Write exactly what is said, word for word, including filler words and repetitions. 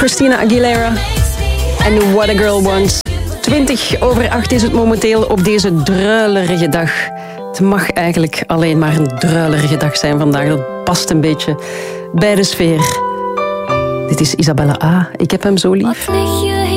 Christina Aguilera en What a Girl Wants. twintig over acht is het momenteel op deze druilerige dag. Het mag eigenlijk alleen maar een druilerige dag zijn vandaag. Dat past een beetje bij de sfeer. Dit is Isabella A. Ik heb hem zo lief. Wat lig je